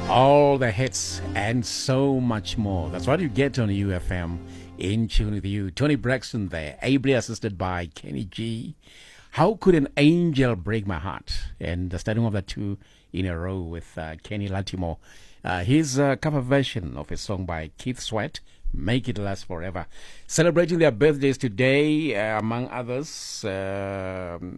All the hits and so much more. That's what you get on UFM. In tune with you. Tony Braxton there, ably assisted by Kenny G. How could an angel break my heart? And starting off the two in a row with Kenny Lattimore. His cover version of a song by Keith Sweat, Make It Last Forever. Celebrating their birthdays today, among others,